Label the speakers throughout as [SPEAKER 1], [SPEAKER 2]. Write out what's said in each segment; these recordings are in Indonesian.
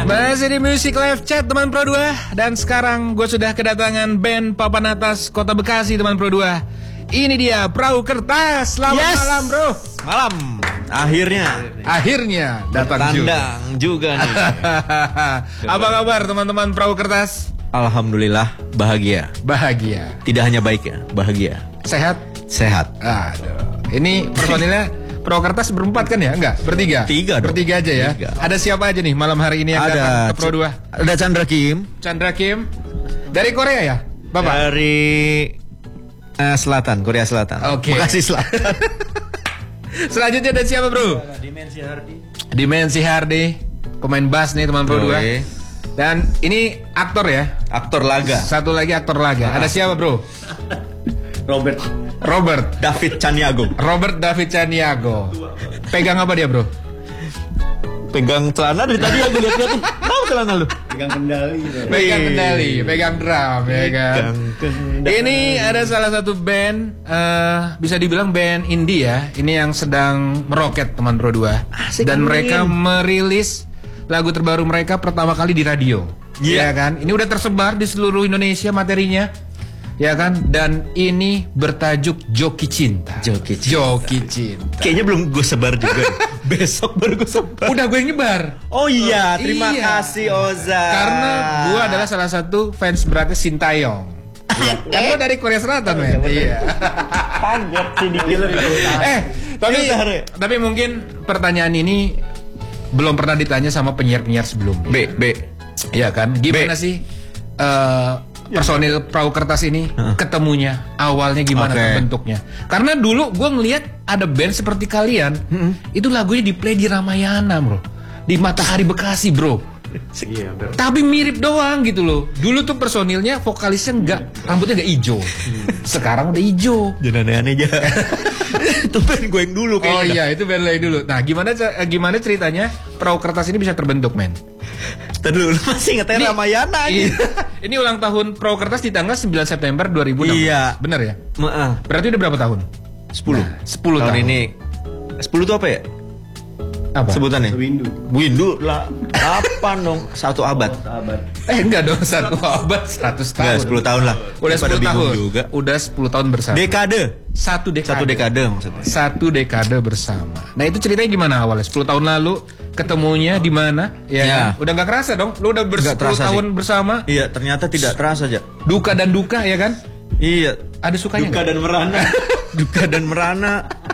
[SPEAKER 1] Masih di Music Live Chat teman Pro 2. Dan sekarang gue sudah kedatangan band papan atas Kota Bekasi teman Pro 2. Ini dia Perahu Kertas. Selamat malam bro.
[SPEAKER 2] Malam. Akhirnya
[SPEAKER 1] datang
[SPEAKER 2] juga nih.
[SPEAKER 1] Apa kabar teman-teman Perahu Kertas?
[SPEAKER 2] Alhamdulillah bahagia. Tidak hanya baik ya, bahagia. Sehat.
[SPEAKER 1] Aduh. Ini personilnya Perahu Kertas berempat kan ya? Enggak, bertiga. Bertiga aja ya. Ada siapa aja nih malam hari ini yang datang ke Pro 2?
[SPEAKER 2] Ada Chandra Kim.
[SPEAKER 1] Dari Korea ya, Bapak?
[SPEAKER 2] Dari Selatan, Korea Selatan.
[SPEAKER 1] Oke.
[SPEAKER 2] Bekasi Selatan.
[SPEAKER 1] Selanjutnya ada siapa bro? Dimensi Hardy. Pemain bass nih teman Pro 2. Dan ini aktor ya?
[SPEAKER 2] Aktor laga.
[SPEAKER 1] Satu lagi aktor laga. Ada siapa bro? Robert
[SPEAKER 2] David Caniago.
[SPEAKER 1] Pegang apa dia bro?
[SPEAKER 2] Pegang celana dari tadi aku lihat-lihat. Tahu celana lu?
[SPEAKER 1] Pegang kendali, pegang drum ya kan. Ini ada salah satu band bisa dibilang band indie ya. Ini yang sedang meroket teman Pro 2. Dan mereka merilis lagu terbaru mereka pertama kali di radio. Ya kan? Ini udah tersebar di seluruh Indonesia materinya. Ya kan, dan ini bertajuk Joki Cinta.
[SPEAKER 2] Kayaknya belum gue sebar juga. Besok baru gue sebar.
[SPEAKER 1] Udah gue yang nyebar.
[SPEAKER 2] Oh iya, terima kasih Oza.
[SPEAKER 1] Karena gue adalah salah satu fans beratnya Sintayong. Kan gue dari Korea Selatan men. Iya.
[SPEAKER 2] Kaget sih dikit.
[SPEAKER 1] Tapi mungkin pertanyaan ini belum pernah ditanya sama penyiar-penyiar sebelumnya. Iya kan? Gimana sih personil Perahu Kertas ini ketemunya awalnya gimana bentuknya? Karena dulu gue ngelihat ada band seperti kalian itu lagunya di play di Ramayana bro, di Matahari Bekasi bro. Tapi mirip doang gitu loh. Dulu tuh personilnya vokalisnya rambutnya nggak hijau. Sekarang udah hijau.
[SPEAKER 2] Jangan aneh-aneh aja. Itu band gue yang dulu kayaknya.
[SPEAKER 1] Oh iya itu band lo yang dulu. Nah gimana ceritanya Perahu Kertas ini bisa terbentuk men?
[SPEAKER 2] Dulu masih ngeteh Ramayana aja.
[SPEAKER 1] Ini ulang tahun Perahu Kertas di tanggal 9 September 2016.
[SPEAKER 2] Iya.
[SPEAKER 1] Bener ya? Berarti udah berapa tahun?
[SPEAKER 2] 10.
[SPEAKER 1] 10 tahun
[SPEAKER 2] ini. 10 itu apa ya?
[SPEAKER 1] Apa?
[SPEAKER 2] Sebutannya? Windu lah. Apa dong? 1 abad.
[SPEAKER 1] Enggak dong 1 abad 100 tahun.
[SPEAKER 2] Enggak, 10 tahun lah.
[SPEAKER 1] Udah 10 tahun
[SPEAKER 2] juga.
[SPEAKER 1] Udah 10 tahun bersama. Satu dekade maksudnya. 1 dekade bersama. Nah itu ceritanya gimana awalnya? 10 tahun lalu ketemunya di mana? Ya. Udah nggak kerasa dong? Lu udah 10 tahun bersama?
[SPEAKER 2] Iya, ternyata tidak terasa aja.
[SPEAKER 1] Duka dan duka ya kan?
[SPEAKER 2] Iya.
[SPEAKER 1] Ada sukanya.
[SPEAKER 2] Duka dan merana.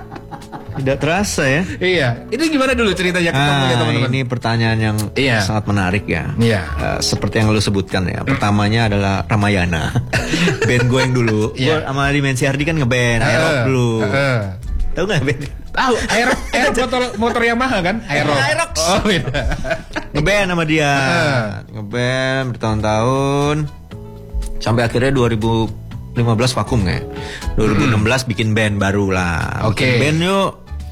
[SPEAKER 2] Tidak terasa ya.
[SPEAKER 1] Iya. Itu gimana dulu ceritanya ketemunya teman-teman? Ini
[SPEAKER 2] pertanyaan yang sangat menarik ya.
[SPEAKER 1] Iya.
[SPEAKER 2] Seperti yang lu sebutkan ya. Pertamanya adalah Ramayana. Band gue yang dulu. Gue sama Dimensi Hardy kan ngeband Aerob dulu. Tahu nggak band?
[SPEAKER 1] Tahu. Aerob motor Yamaha kan? Aerob. Oh iya.
[SPEAKER 2] Ngeband sama dia. Ngeband bertahun-tahun. Sampai akhirnya 2015 vakum ya. 2016 bikin band baru lah. Bikin band yuk.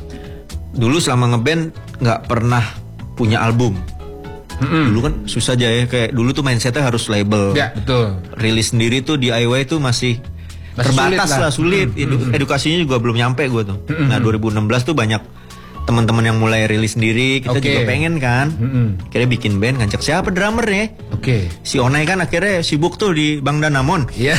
[SPEAKER 2] Dulu selama ngeband nggak pernah punya album. Dulu kan susah aja ya. Kayak dulu tuh mindsetnya harus label.
[SPEAKER 1] Ya betul.
[SPEAKER 2] Rilis sendiri tuh DIY tuh masih terbatas sulit. Edukasinya juga belum nyampe gue tuh. Nah 2016 tuh banyak teman-teman yang mulai rilis sendiri. Kita juga pengen kan. Akhirnya bikin band, ngajak siapa drummernya? Si Onai kan akhirnya sibuk tuh di Bang Danamon.
[SPEAKER 1] Iya.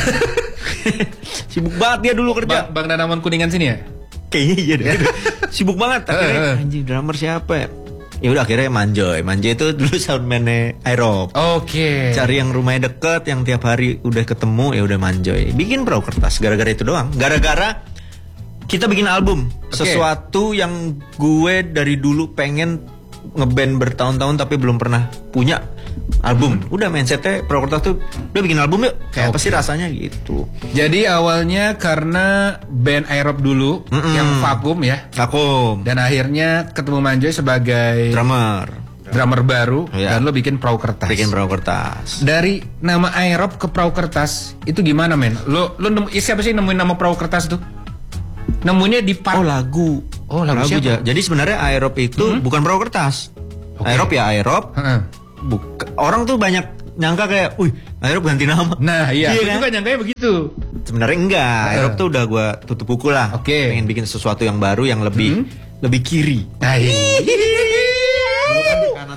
[SPEAKER 2] Sibuk banget dia dulu kerja.
[SPEAKER 1] Bang Danamon Kuningan sini ya?
[SPEAKER 2] Kayaknya iya deh. Sibuk banget. Akhirnya anjing drummer siapa ya? Ya udah akhirnya Manjoy itu dulu soundman-nya Aerob. Cari yang rumahnya deket, yang tiap hari udah ketemu, ya udah Manjoy. Bikin Perahu Kertas gara-gara itu doang. Gara-gara kita bikin album. Sesuatu yang gue dari dulu pengen ngeband bertahun-tahun tapi belum pernah punya album. Udah mindsetnya Perahu Kertas tuh udah bikin album yuk. Kayak apa sih rasanya gitu.
[SPEAKER 1] Jadi awalnya karena band Aerob dulu yang vakum ya. Dan akhirnya ketemu Manjoy sebagai drummer baru dan lo bikin Perahu Kertas. Dari nama Aerob ke Perahu Kertas itu gimana men? Lo siapa sih nemuin nama Perahu Kertas tuh? Nemunya di
[SPEAKER 2] lagu siapa? Jadi sebenarnya Aerob itu bukan Perahu Kertas. Aerob ya Aerob. Orang tuh banyak nyangka kayak, Aerob ganti nama.
[SPEAKER 1] Nah iya kan? Juga nyangkanya begitu.
[SPEAKER 2] Sebenarnya enggak. Aerob tuh udah gue tutup buku lah. Pengen bikin sesuatu yang baru yang lebih kiri.
[SPEAKER 1] Bukan di kanan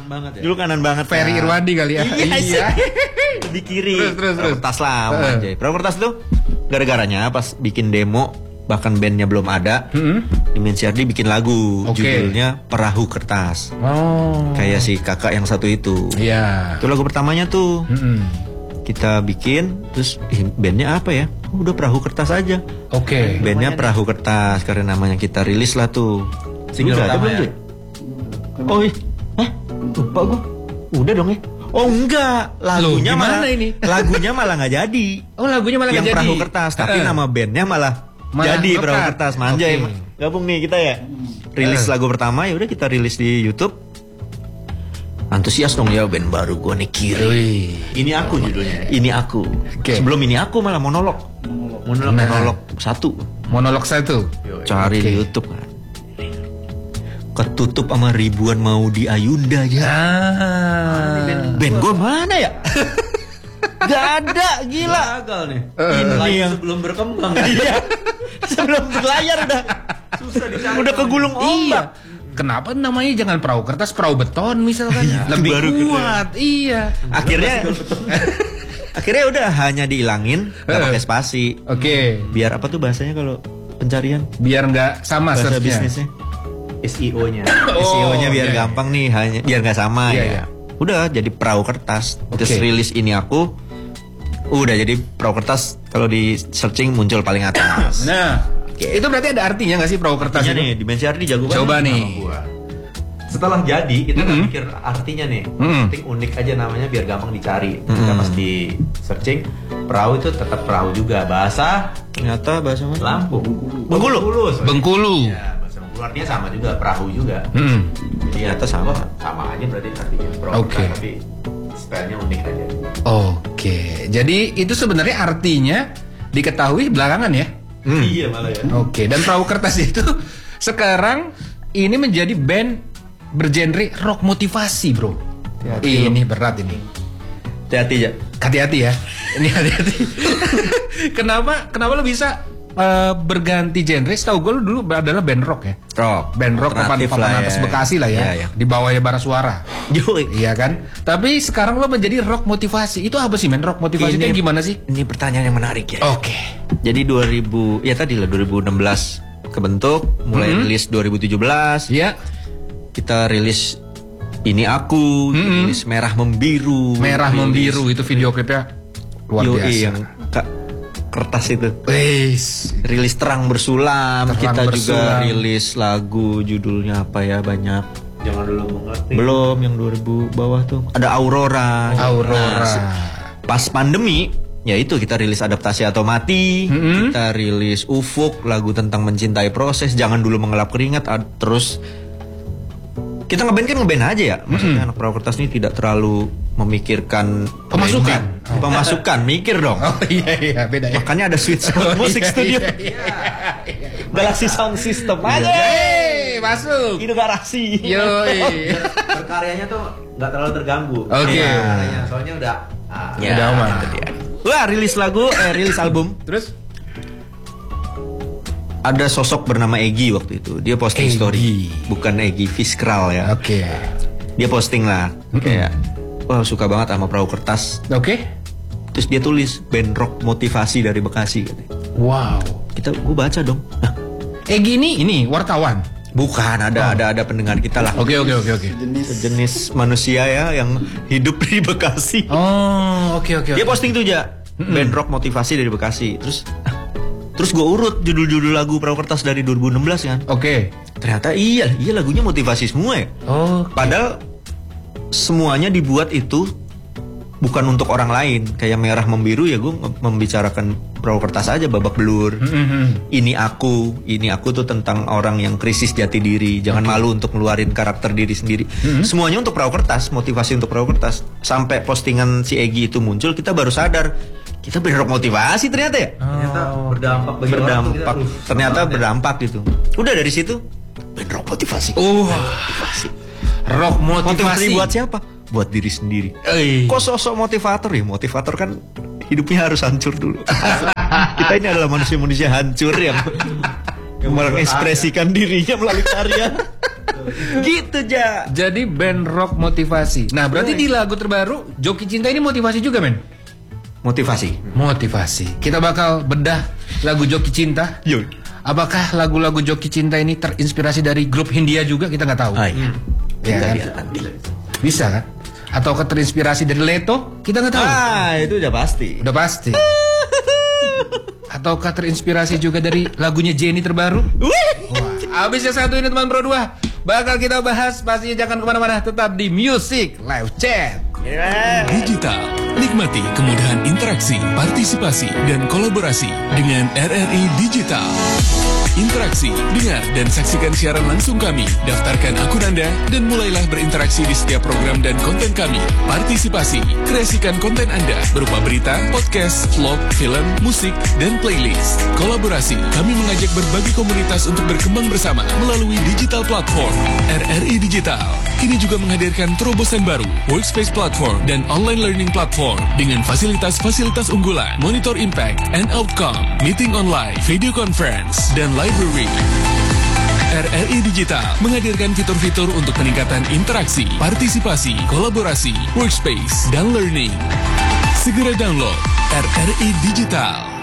[SPEAKER 2] banget ya. Dulu kanan banget.
[SPEAKER 1] Ferry Irwandi kali ya.
[SPEAKER 2] Iya. Di kiri. Terus. Kertas lah Manjay. Perahu kertas tuh gara-garanya pas bikin demo bahkan bandnya belum ada. Dimensi Ardi bikin lagu judulnya Perahu Kertas. Kayak si kakak yang satu itu.
[SPEAKER 1] Iya.
[SPEAKER 2] Itu lagu pertamanya tuh. Kita bikin terus bandnya apa ya? Udah Perahu Kertas aja. Bandnya Perahu Kertas karena namanya kita rilis lah tuh. Single pertama ya? Oh iya. Hah? Lupa gue. Udah dong ya. Oh enggak, lagunya malah ini. Lagunya malah nggak jadi.
[SPEAKER 1] Oh lagunya malah nggak jadi.
[SPEAKER 2] Yang Perahu Kertas, tapi nama bandnya malah jadi Perahu Kertas. Manjay. Gabung nih kita ya. Rilis lagu pertama ya udah kita rilis di YouTube. Antusias dong ya band baru gue nih Kiri. Ini Aku judulnya. Ini Aku. Sebelum Ini Aku malah monolog. Monolog 1.
[SPEAKER 1] Monolog 1.
[SPEAKER 2] Cari di YouTube kan. Ketutup sama ribuan mau di Ayunda ya. Band gue mana ya? Gak ada, gila. Gagal nih. Ini yang sebelum berkembang. Iya. Sebelum berlayar udah susah dicari. Udah kegulung ombak.
[SPEAKER 1] Kenapa namanya jangan perahu kertas, perahu beton misalkan? Lebih kuat. Iya.
[SPEAKER 2] Akhirnya udah hanya dihilangin, nggak pakai spasi. Biar apa tuh bahasanya kalau pencarian?
[SPEAKER 1] Biar nggak sama
[SPEAKER 2] bahasa bisnisnya. SEO-nya. SEO-nya biar gampang nih, hanya biar nggak sama ya. Udah jadi perahu kertas. Terus rilis Ini Aku. Udah jadi perahu kertas, kalau di searching muncul paling atas.
[SPEAKER 1] Nah, itu berarti ada artinya nggak sih perahu kertas itu?
[SPEAKER 2] Nih, Dimensi Ardi jago banget.
[SPEAKER 1] Coba nih.
[SPEAKER 2] Setelah jadi, kita nggak mikir artinya nih. Penting unik aja namanya biar gampang dicari. Kita pas di searching, perahu itu tetap perahu juga. Bahasa ternyata bahasa mana? Lampung.
[SPEAKER 1] Bengkulu.
[SPEAKER 2] Ya, bahasa Bengkulu artinya sama juga, perahu juga. Jadi ternyata sama aja berarti artinya perahu. Tapi stylenya unik aja.
[SPEAKER 1] Jadi itu sebenarnya artinya diketahui belakangan ya?
[SPEAKER 2] Iya malah ya.
[SPEAKER 1] Dan Perahu Kertas itu sekarang ini menjadi band bergenre rock motivasi, bro. Ini berat ini. Hati-hati ya. Ini hati-hati. Kenapa lo bisa berganti genre? Setahu gue lo dulu adalah band rock ya. Band rock papan atas Bekasi lah ya. Di bawahnya Bara Suara. Iya kan? Tapi sekarang lo menjadi rock motivasi. Itu apa sih men? Rock motivasi itu gimana sih?
[SPEAKER 2] Ini pertanyaan yang menarik ya. Jadi 2016 kebentuk, mulai rilis 2017.
[SPEAKER 1] Iya.
[SPEAKER 2] Kita rilis Ini Aku, rilis Merah Membiru.
[SPEAKER 1] Merah Membiru itu video klipnya luar biasa. Yang
[SPEAKER 2] kertas itu. Rilis Terang Bersulam. Kita juga rilis lagu judulnya apa ya, banyak. Jangan Dulu Mengerti. Belum, yang 2000 bawah tuh. Ada Aurora. Pas pandemi, ya itu kita rilis Adaptasi Atau Mati. Kita rilis Ufuk, lagu tentang mencintai proses. Jangan Dulu Mengelap Keringat. Terus kita ngeband aja ya. Maksudnya anak Perahu Kertas ini tidak terlalu memikirkan pemasukan, mikir dong.
[SPEAKER 1] Iya, beda ya.
[SPEAKER 2] Makanya ada Switch Musik Studio. Galaxy Sound System aja.
[SPEAKER 1] Masuk.
[SPEAKER 2] Itu garasi. Berkaryanya tuh nggak terlalu terganggu. Soalnya udah
[SPEAKER 1] aman.
[SPEAKER 2] Wah, rilis lagu, rilis album.
[SPEAKER 1] Terus
[SPEAKER 2] ada sosok bernama Egy waktu itu. Dia posting story. Bukan Egy Fiskral ya. Dia posting lah kayak, wah suka banget sama Perahu Kertas. Terus dia tulis band rock motivasi dari Bekasi katanya.
[SPEAKER 1] Wow.
[SPEAKER 2] Gue baca dong.
[SPEAKER 1] Egy ini wartawan.
[SPEAKER 2] Bukan, ada pendengar kita lah.
[SPEAKER 1] Oke.
[SPEAKER 2] Sejenis manusia ya yang hidup di Bekasi. Dia posting tuh aja band rock motivasi dari Bekasi. Terus gue urut judul-judul lagu Perahu Kertas dari 2016 kan. Ternyata iya lagunya motivasi semua ya. Padahal semuanya dibuat itu bukan untuk orang lain. Kayak Merah Membiru ya gue membicarakan Perahu Kertas aja babak belur. Ini aku tuh tentang orang yang krisis jati diri. Jangan malu untuk ngeluarin karakter diri sendiri. Semuanya untuk Perahu Kertas, motivasi untuk Perahu Kertas. Sampai postingan si Egy itu muncul, kita baru sadar kita band rock motivasi ternyata ya. Ternyata berdampak gitu. Udah dari situ band rock motivasi. Rock motivasi buat siapa? Buat diri sendiri. Kok sosok motivator ya? Motivator kan hidupnya harus hancur dulu. Kita ini adalah manusia-manusia hancur yang mengekspresikan dirinya melalui karya. Gitu Ja.
[SPEAKER 1] Jadi band rock motivasi. Nah berarti di lagu terbaru Joki Cinta ini motivasi juga men? Motivasi. Kita bakal bedah lagu Joki Cinta.
[SPEAKER 2] Yuk.
[SPEAKER 1] Apakah lagu-lagu Joki Cinta ini terinspirasi dari grup Hindia juga? Kita nggak tahu.
[SPEAKER 2] Iya.
[SPEAKER 1] Ya, kan? Bisa kan? Atau terinspirasi dari Leto? Kita nggak tahu.
[SPEAKER 2] Itu udah pasti.
[SPEAKER 1] Ataukah terinspirasi juga dari lagunya Jenny terbaru? Wah, abis yang satu ini teman Bro 2 bakal kita bahas. Pastinya jangan kemana-mana, tetap di Music Live Chat.
[SPEAKER 3] Digital, nikmati kemudahan interaksi, partisipasi, dan kolaborasi dengan RRI Digital. Interaksi, dengar, dan saksikan siaran langsung kami. Daftarkan akun Anda dan mulailah berinteraksi di setiap program dan konten kami. Partisipasi, kreasikan konten Anda berupa berita, podcast, vlog, film, musik, dan playlist. Kolaborasi, kami mengajak berbagai komunitas untuk berkembang bersama melalui digital platform. RRI Digital kini juga menghadirkan terobosan baru, workspace platform, dan online learning platform dengan fasilitas-fasilitas unggulan, monitor impact and outcome, meeting online, video conference, dan library. RRI Digital menghadirkan fitur-fitur untuk peningkatan interaksi, partisipasi, kolaborasi, workspace, dan learning. Segera download RRI Digital.